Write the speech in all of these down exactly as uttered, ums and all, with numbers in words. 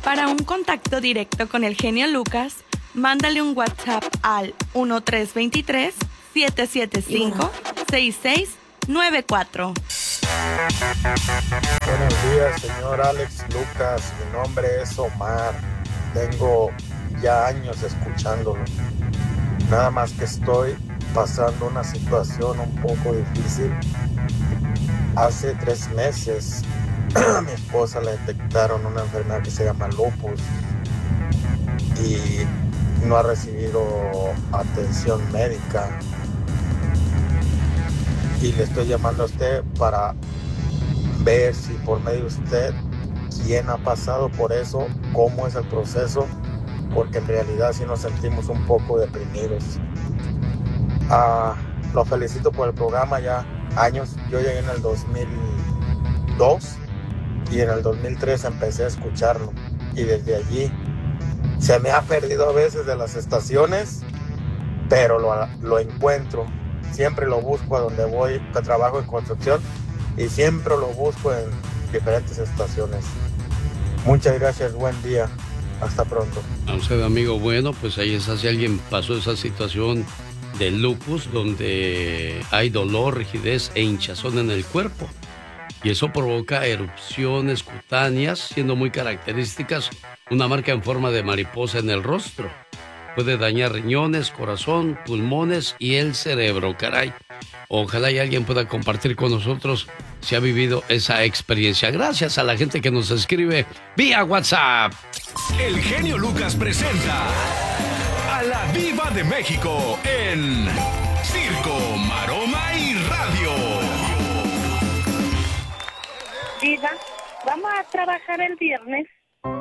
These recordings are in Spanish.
Para un contacto directo con el genio Lucas, mándale un WhatsApp al uno tres dos tres, siete siete cinco, seis seis nueve cuatro. Buenos días, señor Alex Lucas. Mi nombre es Omar. Tengo ya años escuchándolo. Nada más que estoy pasando una situación un poco difícil. Hace tres meses a mi esposa le detectaron una enfermedad que se llama lupus y no ha recibido atención médica. Y le estoy llamando a usted para ver si por medio de usted quién ha pasado por eso, cómo es el proceso, porque en realidad sí nos sentimos un poco deprimidos. Ah, lo felicito por el programa, ya años. Yo llegué en el dos mil dos y en el dos mil tres empecé a escucharlo, y desde allí se me ha perdido a veces de las estaciones, pero lo, lo encuentro. Siempre lo busco a donde voy, que trabajo en construcción, y siempre lo busco en diferentes estaciones. Muchas gracias, buen día, hasta pronto. A usted, amigo, bueno, pues ahí está, si alguien pasó esa situación de lupus, donde hay dolor, rigidez e hinchazón en el cuerpo, y eso provoca erupciones cutáneas, siendo muy características una marca en forma de mariposa en el rostro. Puede dañar riñones, corazón, pulmones y el cerebro, caray. Ojalá y alguien pueda compartir con nosotros si ha vivido esa experiencia. Gracias a la gente que nos escribe vía WhatsApp. El genio Lucas presenta a la Diva de México en Circo, Maroma y Radio. Diva, ¿vamos a trabajar el viernes?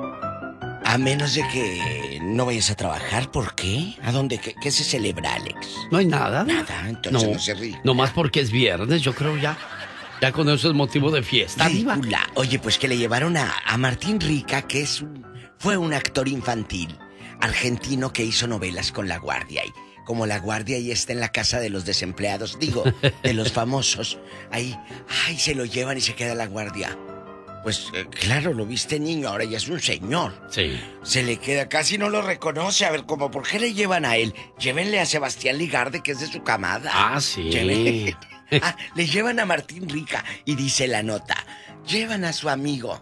A menos de que no vayas a trabajar, ¿por qué? ¿A dónde? ¿Qué, qué se celebra, Alex? No hay nada. Nada, entonces no, no se ríe. Nomás porque es viernes, yo creo ya. Ya con eso es motivo de fiesta. Ridícula. Oye, pues que le llevaron a, a Martín Rica, que es un, fue un actor infantil argentino que hizo novelas con La Guardia. Y como La Guardia ahí está en la casa de los desempleados, digo, de los famosos, ahí, ay, se lo llevan y se queda La Guardia. Pues eh, claro, lo viste niño, ahora ya es un señor. Sí. Se le queda, casi no lo reconoce. A ver, como, ¿por qué le llevan a él? Llévenle a Sebastián Ligarde, que es de su camada. Ah, sí. Llévenle. Ah, le llevan a Martín Rica y dice la nota, llevan a su amigo.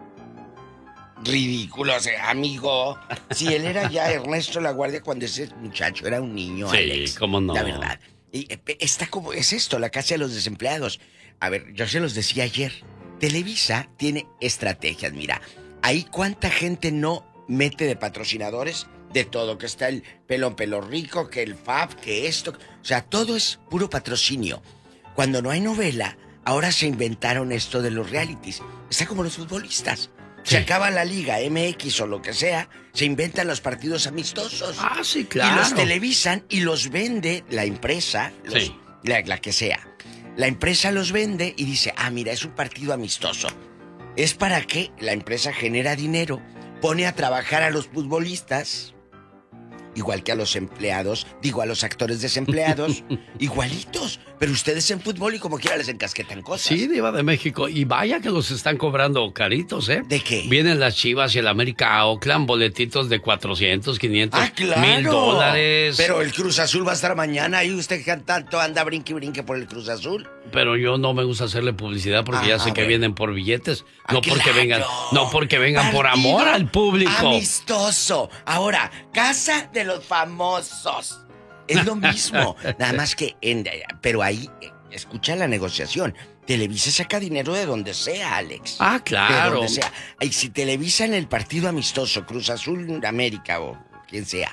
Ridículo, o sea, amigo. Si él era ya Ernesto La Guardia cuando ese muchacho era un niño, sí, Alex. cómo no. La verdad. Y eh, está como, es esto, la casa de los desempleados. A ver, yo se los decía ayer. Televisa tiene estrategias, mira. Ahí cuánta gente no mete de patrocinadores de todo, que está el Pelón Pelo Rico, que el Fab, que esto. O sea, todo es puro patrocinio. Cuando no hay novela, ahora se inventaron esto de los realities. Está como los futbolistas. Sí. Se acaba la liga M X o lo que sea, se inventan los partidos amistosos. Ah, sí, claro. Y los televisan y los vende la empresa, los, sí. la, la que sea. La empresa los vende y dice, ah, mira, es un partido amistoso. Es para que la empresa genera dinero, pone a trabajar a los futbolistas, igual que a los empleados, digo, a los actores desempleados, igualitos. Pero ustedes en fútbol y como quiera les encasquetan cosas. Sí, Diva de México. Y vaya que los están cobrando caritos, ¿eh? ¿De qué? Vienen las Chivas y el América a Oakland, boletitos de cuatrocientos, quinientos, ¡ah, claro! mil dólares. Pero el Cruz Azul va a estar mañana y usted que tanto anda brinque y brinque por el Cruz Azul. Pero yo no me gusta hacerle publicidad porque ah, ya sé que bueno. vienen por billetes. Ah, no porque claro. vengan, no porque vengan por Partido amor al público. Amistoso. Ahora, casa de los famosos. Es lo mismo. Nada más que en, pero ahí, escucha la negociación. Televisa saca dinero de donde sea, Alex. Ah, claro. De donde sea. Y si televisan el partido amistoso, Cruz Azul América o quien sea.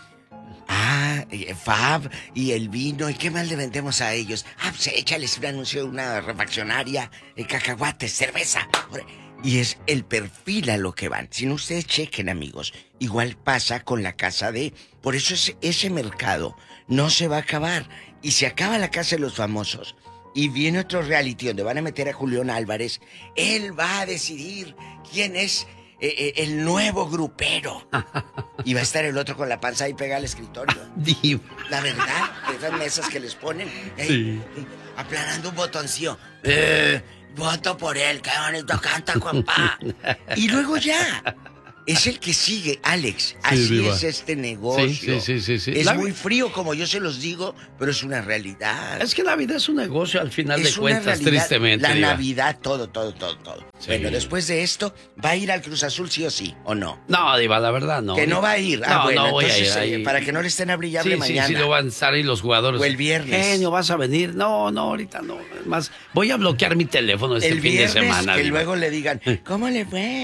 Ah, Fab y el vino. ¿Y qué más le vendemos a ellos? Ah, pues échales un anuncio de una refaccionaria, eh, cacahuates, cerveza. Y es el perfil a lo que van. Si no, ustedes chequen, amigos. Igual pasa con la casa de... Por eso es, ese mercado no se va a acabar. Y se acaba la casa de los famosos. Y viene otro reality donde van a meter a Julián Álvarez. Él va a decidir quién es eh, eh, el nuevo grupero. Y va a estar el otro con la panza ahí pegada al escritorio. Diva. La verdad, esas mesas que les ponen. Eh, Sí. eh, aplanando un botoncillo. Eh... Voto por él, qué bonito canta, compa. Y luego ya. Es el que sigue, Alex. Así sí, es este negocio. Sí, sí, sí, sí. Es la... muy frío, como yo se los digo, pero es una realidad. Es que la vida es un negocio al final es de cuentas, realidad, tristemente. La diva. Navidad, todo, todo, todo, todo. Sí. Bueno, después de esto, ¿va a ir al Cruz Azul sí o sí, o no? No, Diva, la verdad no. Que no va a ir. Ah, no, bueno, no voy entonces, a ir ahí. Para que no le estén a brillable sí, mañana. Sí, sí, lo van a estar ahí los jugadores. O el viernes. Genio, ¿vas a venir? No, no, ahorita no. Más, voy a bloquear mi teléfono este el fin viernes, de semana. que Diva. luego le digan, ¿cómo le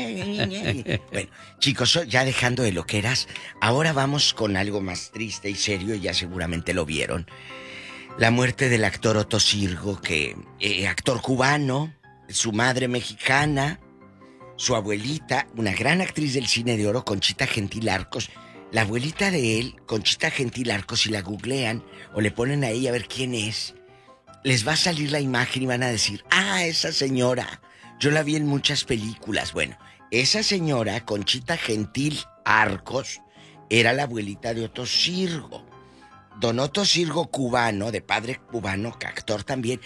fue? Bueno, chicos, ya dejando de loqueras, ahora vamos con algo más triste y serio, ya seguramente lo vieron. La muerte del actor Otto Sirgo, que eh, actor cubano, su madre mexicana, su abuelita, una gran actriz del cine de oro, Conchita Gentil Arcos. La abuelita de él, Conchita Gentil Arcos, si la googlean o le ponen ahí a ver quién es, les va a salir la imagen y van a decir, ah, esa señora, yo la vi en muchas películas. Bueno, esa señora, Conchita Gentil Arcos, era la abuelita de Otto Sirgo. Don Otto Sirgo, cubano, de padre cubano, actor también,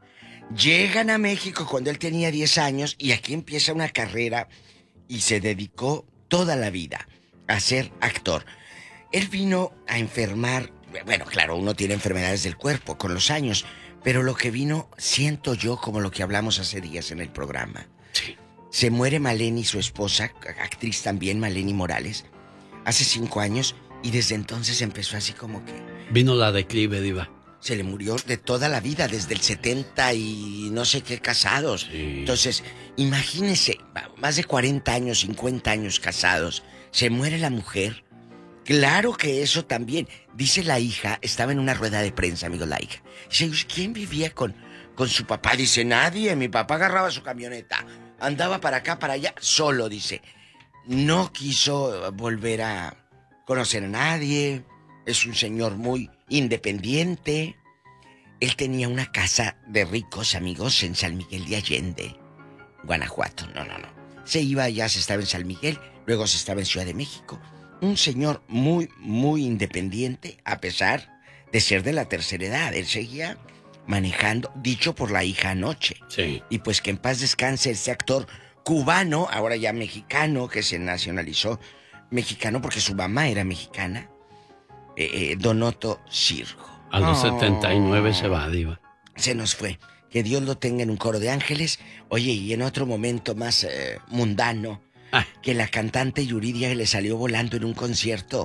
llegan a México cuando él tenía diez años y aquí empieza una carrera y se dedicó toda la vida a ser actor. Él vino a enfermar, bueno, claro, uno tiene enfermedades del cuerpo con los años, pero lo que vino, siento yo, como lo que hablamos hace días en el programa. Sí. Se muere Maleni, su esposa, actriz también, Maleni Morales, hace cinco años y desde entonces empezó así como que... Vino la declive, Diva. Se le murió de toda la vida, desde el setenta y no sé qué casados. Sí. Entonces, imagínense, más de cuarenta años, cincuenta años casados, se muere la mujer. Claro que eso también, dice la hija, estaba en una rueda de prensa, amigo, la hija. Dice, ¿quién vivía con, con su papá? Dice, nadie, mi papá agarraba su camioneta, andaba para acá, para allá, solo, dice. No quiso volver a conocer a nadie, es un señor muy independiente. Él tenía una casa de ricos, amigos, en San Miguel de Allende, Guanajuato. No, no, no. Se iba allá, se estaba en San Miguel, luego se estaba en Ciudad de México. Un señor muy, muy independiente, a pesar de ser de la tercera edad. Él seguía manejando, dicho por la hija anoche. Sí. Y pues que en paz descanse este actor cubano, ahora ya mexicano, que se nacionalizó mexicano porque su mamá era mexicana, eh, eh, Don Otto Sirgo. A los oh, setenta y nueve se va, Diva. Se nos fue. Que Dios lo tenga en un coro de ángeles. Oye, y en otro momento más eh, mundano, ah. que la cantante Yuridia le salió volando en un concierto.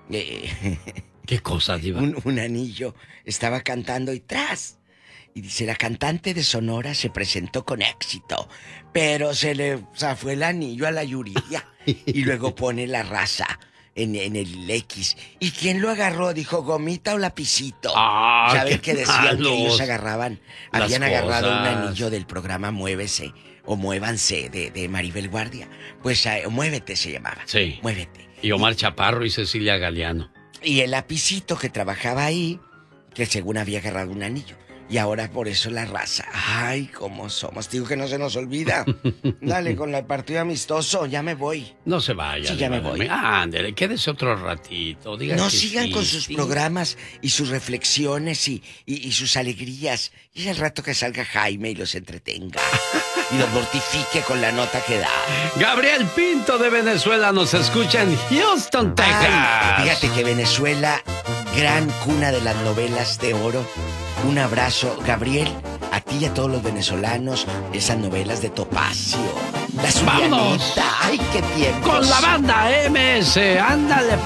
Eh, ¿Qué cosa, Diva? Un, un anillo. Estaba cantando y tras. Y dice, la cantante de Sonora se presentó con éxito, pero se le zafó el anillo a la Yuridia. Y luego pone la raza en, en el X. ¿Y quién lo agarró? Dijo, ¿gomita o lapicito? Ah, ¿saben qué decían? malos. Que ellos agarraban, habían Las agarrado cosas. un anillo del programa Muévese o Muévanse de, de Maribel Guardia. Pues uh, Muévete se llamaba. Sí. Muévete. Y Omar Chaparro y Cecilia Galeano. Y el lapicito que trabajaba ahí, que según había agarrado un anillo. Y ahora por eso la raza. Ay, cómo somos. Digo que no se nos olvida. Dale, con el partido amistoso, ya me voy. No se vaya. Sí, ya me voy. Ándale, quédese otro ratito. Diga no que sigan sí, con sus sí. programas y sus reflexiones y, y, y sus alegrías. Y el rato que salga Jaime y los entretenga. Y los mortifique con la nota que da. Gabriel Pinto de Venezuela nos escucha en Houston, Texas. Ay, fíjate que Venezuela, gran cuna de las novelas de oro. Un abrazo, Gabriel, a ti y a todos los venezolanos, esas novelas de Topacio, La ¡Vámonos! Zulianita, ay, qué tiempo. Con la banda M S, ándale